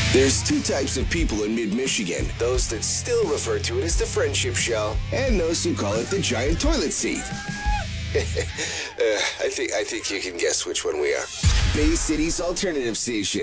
There's two types of people in mid-Michigan. Those that still refer to it as the Friendship Show, and those who call it the Giant Toilet Seat. I think you can guess which one we are. Bay City's alternative station.